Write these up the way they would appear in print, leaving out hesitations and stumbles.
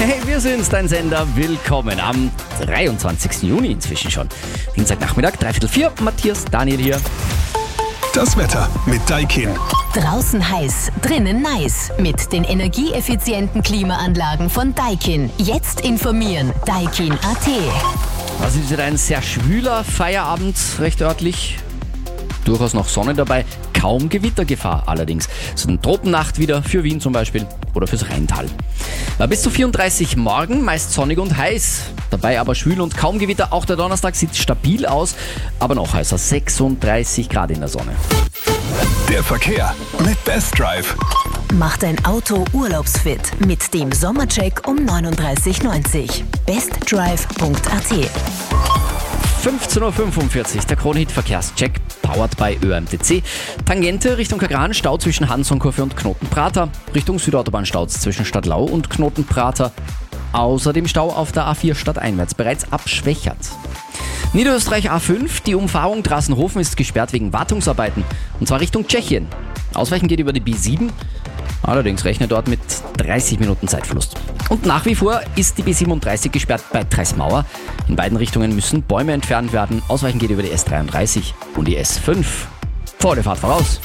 Hey, wir sind's, dein Sender. Willkommen am 23. Juni inzwischen schon. Dienstagnachmittag, 3:45. Matthias, Daniel hier. Das Wetter mit Daikin. Draußen heiß, drinnen nice. Mit den energieeffizienten Klimaanlagen von Daikin. Jetzt informieren. Daikin.at. Was ist wieder ein sehr schwüler Feierabend, recht örtlich. Durchaus noch Sonne dabei, kaum Gewittergefahr allerdings. So eine Tropennacht wieder für Wien zum Beispiel oder fürs Rheintal. Bis zu 34 morgen, meist sonnig und heiß. Dabei aber schwül und kaum Gewitter. Auch der Donnerstag sieht stabil aus, aber noch heißer, 36 Grad in der Sonne. Der Verkehr mit Best Drive. Mach dein Auto urlaubsfit mit dem Sommercheck um 39,90. bestdrive.at. 15:45 Uhr, der Kronhit-Verkehrscheck, powered by ÖMTC. Tangente Richtung Kagran, Stau zwischen Hansonkurve und Knotenprater. Richtung Südautobahn Staus zwischen Stadtlau und Knotenprater. Außerdem Stau auf der A4 stadteinwärts, bereits abschwächert. Niederösterreich A5, die Umfahrung Drassenhofen ist gesperrt wegen Wartungsarbeiten. Und zwar Richtung Tschechien. Ausweichen geht über die B7. Allerdings rechnet dort mit 30 Minuten Zeitverlust. Und nach wie vor ist die B37 gesperrt bei Treismauer. In beiden Richtungen müssen Bäume entfernt werden. Ausweichen geht über die S33 und die S5. Volle Fahrt voraus.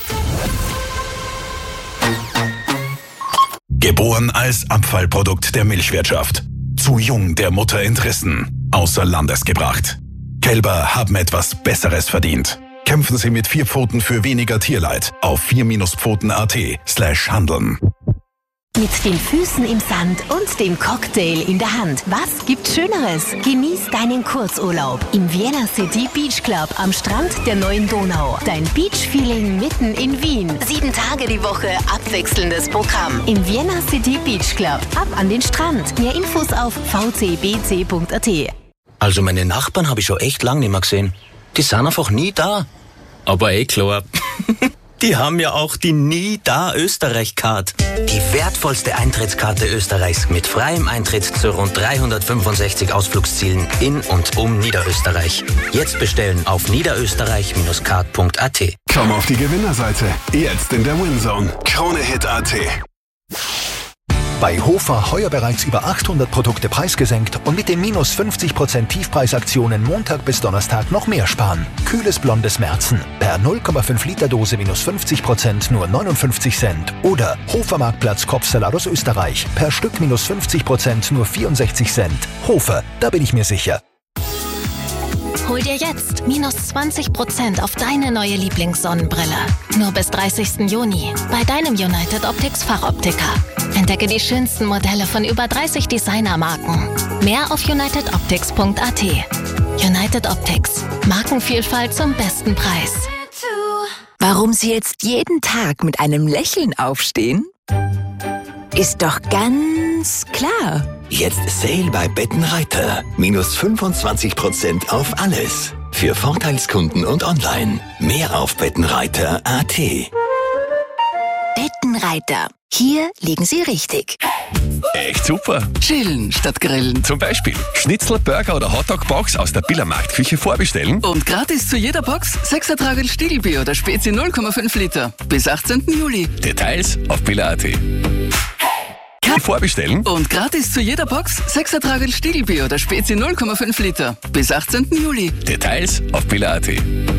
Geboren als Abfallprodukt der Milchwirtschaft. Zu jung der Mutter entrissen. Außer Landes gebracht. Kälber haben etwas Besseres verdient. Kämpfen Sie mit 4 Pfoten für weniger Tierleid auf 4-Pfoten.at/handeln. Mit den Füßen im Sand und dem Cocktail in der Hand. Was gibt's Schöneres? Genieß deinen Kurzurlaub im Vienna City Beach Club am Strand der neuen Donau. Dein Beach-Feeling mitten in Wien. 7 Tage die Woche abwechselndes Programm. Im Vienna City Beach Club. Ab an den Strand. Mehr Infos auf vcbc.at. Also meine Nachbarn habe ich schon echt lang nicht mehr gesehen. Die sind einfach nie da. Aber klar. Die haben ja auch die Nie-Da-Österreich-Card. Die wertvollste Eintrittskarte Österreichs mit freiem Eintritt zu rund 365 Ausflugszielen in und um Niederösterreich. Jetzt bestellen auf niederösterreich-card.at. Komm auf die Gewinnerseite. Jetzt in der Winzone. Kronehit.at. Bei Hofer heuer bereits über 800 Produkte preisgesenkt und mit den minus 50% Tiefpreisaktionen Montag bis Donnerstag noch mehr sparen. Kühles blondes Märzen. Per 0,5 Liter Dose minus 50% nur 59 Cent. Oder Hofer Marktplatz Kopfsalat aus Österreich. Per Stück minus 50% nur 64 Cent. Hofer, da bin ich mir sicher. Hol dir jetzt minus 20% auf deine neue Lieblingssonnenbrille. Nur bis 30. Juni bei deinem United Optics Fachoptiker. Entdecke die schönsten Modelle von über 30 Designermarken. Mehr auf unitedoptics.at. United Optics. Markenvielfalt zum besten Preis. Warum Sie jetzt jeden Tag mit einem Lächeln aufstehen? Ist doch ganz klar. Jetzt Sale bei Bettenreiter. Minus 25% auf alles. Für Vorteilskunden und online. Mehr auf Bettenreiter.at. Bettenreiter. Hier liegen Sie richtig. Echt super. Chillen statt grillen. Zum Beispiel Schnitzel, Burger oder Hotdog-Box aus der Billermarktküche vorbestellen. Und gratis zu jeder Box 6er Tragel Stiegelbier oder Spezi 0,5 Liter. Bis 18. Juli. Details auf biller.at. Vorbestellen. Und gratis zu jeder Box 6er Tragel Stiegelbier oder Spezi 0,5 Liter. Bis 18. Juli. Details auf biller.at.